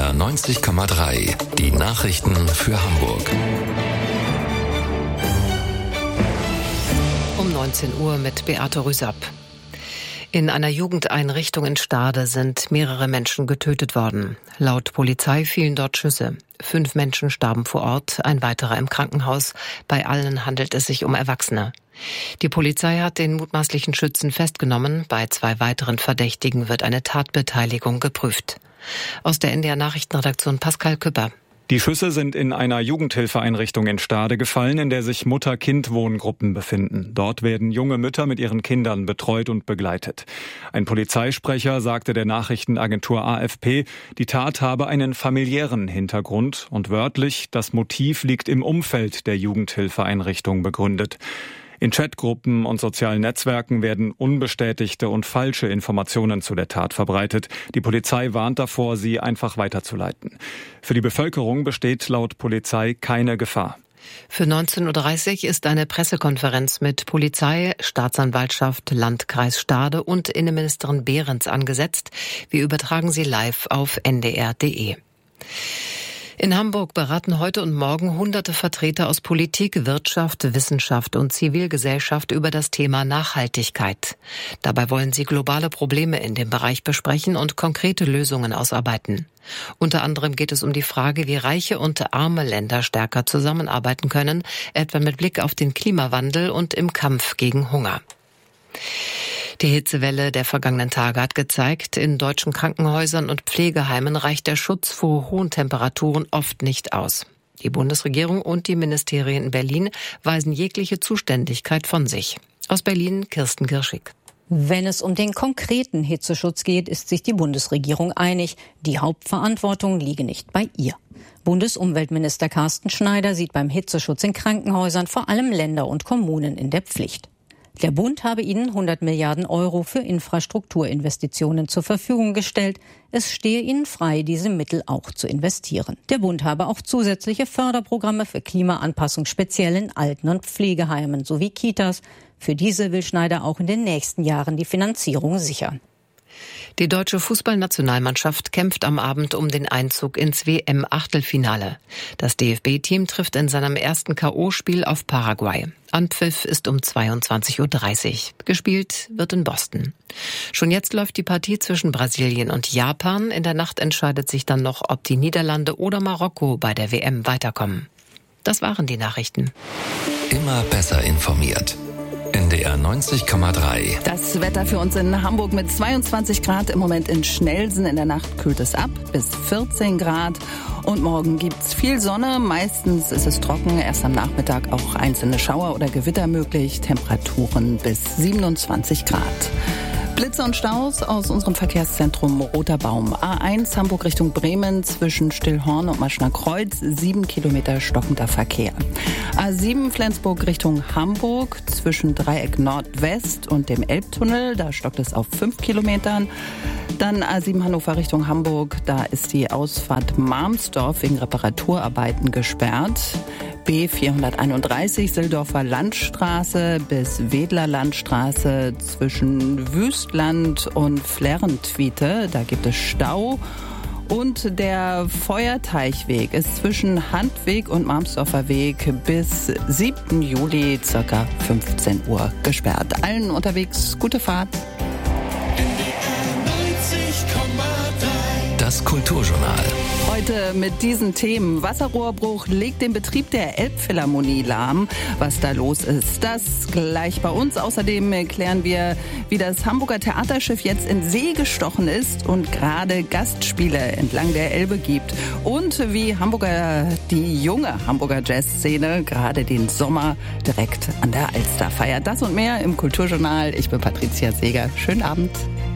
NDR 90,3. Die Nachrichten für Hamburg. Um 19 Uhr mit Beate Rüsapp. In einer Jugendeinrichtung in Stade sind mehrere Menschen getötet worden. Laut Polizei fielen dort Schüsse. 5 Menschen starben vor Ort, ein weiterer im Krankenhaus. Bei allen handelt es sich um Erwachsene. Die Polizei hat den mutmaßlichen Schützen festgenommen. Bei 2 weiteren Verdächtigen wird eine Tatbeteiligung geprüft. Aus der NDR Nachrichtenredaktion Pascal Küpper. Die Schüsse sind in einer Jugendhilfeeinrichtung in Stade gefallen, in der sich Mutter-Kind-Wohngruppen befinden. Dort werden junge Mütter mit ihren Kindern betreut und begleitet. Ein Polizeisprecher sagte der Nachrichtenagentur AFP, die Tat habe einen familiären Hintergrund und wörtlich, das Motiv liegt im Umfeld der Jugendhilfeeinrichtung begründet. In Chatgruppen und sozialen Netzwerken werden unbestätigte und falsche Informationen zu der Tat verbreitet. Die Polizei warnt davor, sie einfach weiterzuleiten. Für die Bevölkerung besteht laut Polizei keine Gefahr. Für 19.30 Uhr ist eine Pressekonferenz mit Polizei, Staatsanwaltschaft, Landkreis Stade und Innenministerin Behrens angesetzt. Wir übertragen sie live auf ndr.de. In Hamburg beraten heute und morgen hunderte Vertreter aus Politik, Wirtschaft, Wissenschaft und Zivilgesellschaft über das Thema Nachhaltigkeit. Dabei wollen sie globale Probleme in dem Bereich besprechen und konkrete Lösungen ausarbeiten. Unter anderem geht es um die Frage, wie reiche und arme Länder stärker zusammenarbeiten können, etwa mit Blick auf den Klimawandel und im Kampf gegen Hunger. Die Hitzewelle der vergangenen Tage hat gezeigt, in deutschen Krankenhäusern und Pflegeheimen reicht der Schutz vor hohen Temperaturen oft nicht aus. Die Bundesregierung und die Ministerien in Berlin weisen jegliche Zuständigkeit von sich. Aus Berlin Kirsten Girschig. Wenn es um den konkreten Hitzeschutz geht, ist sich die Bundesregierung einig. Die Hauptverantwortung liege nicht bei ihr. Bundesumweltminister Carsten Schneider sieht beim Hitzeschutz in Krankenhäusern vor allem Länder und Kommunen in der Pflicht. Der Bund habe ihnen 100 Milliarden Euro für Infrastrukturinvestitionen zur Verfügung gestellt. Es stehe ihnen frei, diese Mittel auch zu investieren. Der Bund habe auch zusätzliche Förderprogramme für Klimaanpassung speziell in Alten- und Pflegeheimen sowie Kitas. Für diese will Schneider auch in den nächsten Jahren die Finanzierung sichern. Die deutsche Fußballnationalmannschaft kämpft am Abend um den Einzug ins WM-Achtelfinale. Das DFB-Team trifft in seinem ersten K.O.-Spiel auf Paraguay. Anpfiff ist um 22.30 Uhr. Gespielt wird in Boston. Schon jetzt läuft die Partie zwischen Brasilien und Japan. In der Nacht entscheidet sich dann noch, ob die Niederlande oder Marokko bei der WM weiterkommen. Das waren die Nachrichten. Immer besser informiert. NDR 90,3. Das Wetter für uns in Hamburg mit 22 Grad, im Moment in Schnellsen. In der Nacht kühlt es ab bis 14 Grad. Und morgen gibt's viel Sonne. Meistens ist es trocken. Erst am Nachmittag auch einzelne Schauer oder Gewitter möglich. Temperaturen bis 27 Grad. Blitze und Staus aus unserem Verkehrszentrum Roter Baum. A1 Hamburg Richtung Bremen zwischen Stillhorn und Maschner Kreuz, 7 Kilometer stockender Verkehr. A7 Flensburg Richtung Hamburg zwischen Dreieck Nordwest und dem Elbtunnel, da stockt es auf 5 Kilometern. Dann A7 Hannover Richtung Hamburg, da ist die Ausfahrt Marmsdorf wegen Reparaturarbeiten gesperrt. B431 Sildorfer Landstraße bis Wedler Landstraße zwischen Wüstland und Flerentwiete. Da gibt es Stau. Und der Feuerteichweg ist zwischen Handweg und Marmsdorfer Weg bis 7. Juli ca. 15 Uhr gesperrt. Allen unterwegs gute Fahrt. Das Kulturjournal. Heute mit diesen Themen. Wasserrohrbruch legt den Betrieb der Elbphilharmonie lahm. Was da los ist, das gleich bei uns. Außerdem klären wir, wie das Hamburger Theaterschiff jetzt in See gestochen ist und gerade Gastspiele entlang der Elbe gibt. Und wie die junge Hamburger Jazzszene gerade den Sommer direkt an der Alster feiert. Das und mehr im Kulturjournal. Ich bin Patricia Seeger. Schönen Abend.